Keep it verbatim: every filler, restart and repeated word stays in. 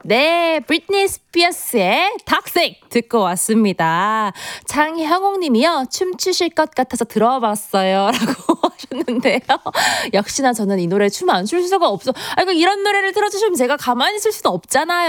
네, 브리트니 스피어스의 Toxic 듣고 왔습니다. 장형옥님이요. 춤추실 것 같아서 들어봤어요. 라고 하셨는데요. 역시나 저는 이 노래 춤 안 출 수가 없어. 아, 이거 이런 노래를 틀어주시면 제가 가만히 있을 수도 없잖아요.